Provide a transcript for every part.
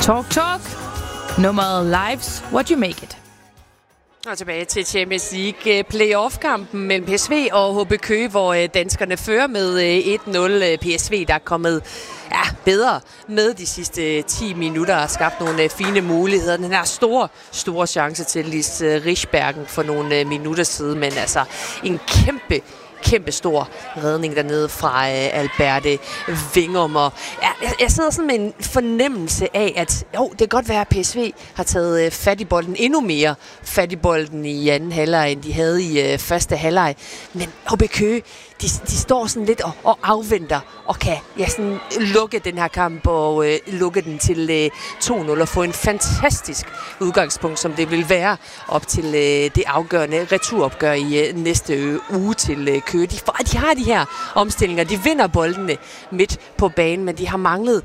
Talk. Nummeret Lives What You Make It. Og tilbage til Champions League playoff-kampen mellem PSV og HB Køge, hvor danskerne fører med 1-0. PSV, der er kommet bedre med de sidste 10 minutter og har skabt nogle fine muligheder. Den her store chance til Lis Rigsbergen for nogle minutter siden, men altså en kæmpe stor redning dernede fra Alberte Wingum. Og jeg sidder sådan med en fornemmelse af, at det kan godt være, at PSV har taget fat i bolden, endnu mere fat i bolden i anden halvleg, end de havde i første halvleg. Men HB Køge, de står sådan lidt og afventer og kan sådan lukke den her kamp og lukke den til 2-0 og få en fantastisk udgangspunkt, som det vil være op til det afgørende returopgør i næste uge til Køge. De har de her omstillinger. De vinder boldene midt på banen, men de har manglet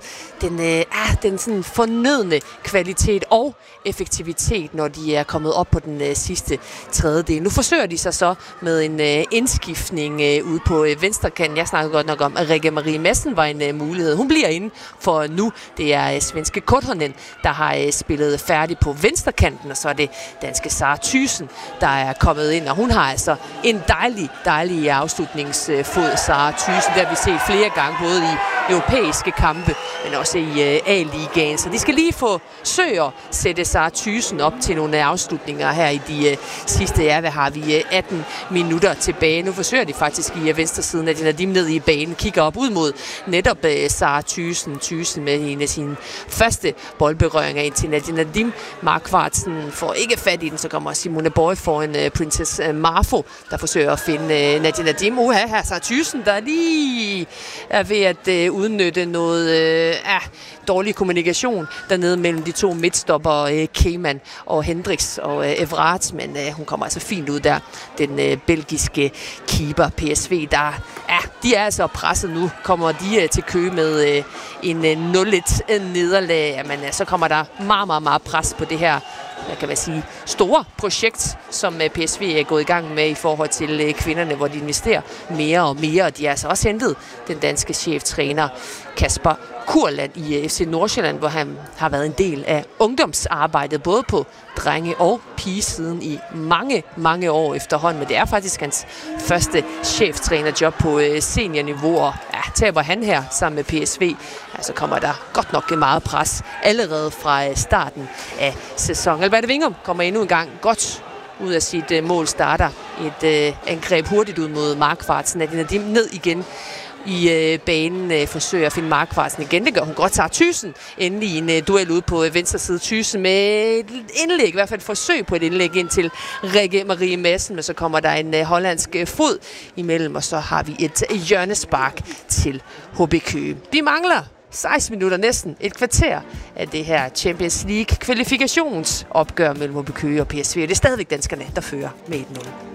den sådan fornødne kvalitet og effektivitet, når de er kommet op på den sidste tredjedel. Nu forsøger de sig så med en indskiftning ude på venstrekanten. Jeg snakkede godt nok om, at Rikke Marie Madsen var en mulighed. Hun bliver inde for nu. Det er svenske Korthonen, der har spillet færdig på venstrekanten, og så er det danske Sara Thyssen, der er kommet ind, og hun har altså en dejlig afslutningsfod, Sara Thyssen. Det har vi set flere gange, både i europæiske kampe, men også i A-ligaen. Så de skal lige forsøge at sætte Sara Thyssen op til nogle afslutninger her i de sidste, hvad har vi, 18 minutter tilbage. Nu forsøger de faktisk i venstre siden af Nadim ned i banen, kigger op ud mod netop Sara Thyssen med en af sine første boldberøringer ind til Nadim. Markvartsen får ikke fat i den, så kommer Simone Boy foran Princess Marfo, der forsøger at finde Nadim. Her Sara Thyssen, der lige er ved at udnytte noget dårlig kommunikation dernede mellem de to midtstopper, Keman og Hendricks og Evrath, men hun kommer altså fint ud der, den belgiske keeper. PSV, de er altså presset nu, kommer de til Køge med en 0-1 nederlag, men så kommer der meget pres på det her, store projekt, som PSV er gået i gang med i forhold til kvinderne, hvor de investerer mere og mere, og de har altså også hentet den danske cheftræner Kasper Kurland i FC Nordsjælland, hvor han har været en del af ungdomsarbejdet, både på drenge- og pigesiden i mange år efterhånden, men det er faktisk hans første cheftrænerjob på seniorniveau, og taber han her sammen med PSV, så kommer der godt nok meget pres allerede fra starten af sæsonen. Alberte Wingum kommer endnu en gang godt ud af sit mål, starter et angreb hurtigt ud mod Markvartsen, Nadim ned igen i banen, forsøger at finde Markvartsen igen. Det gør hun godt. Sara Thyssen endelig i en duel ude på venstre side. Thyssen med et indlæg, i hvert fald et forsøg på et indlæg ind til Rikke Marie Madsen, men så kommer der en hollandsk fod imellem, og så har vi et hjørnespark til HB Køge. Vi mangler 16 minutter, næsten et kvarter af det her Champions League kvalifikationsopgør mellem HB Køge og PSV. Det er stadigvæk danskerne, der fører med 1-0.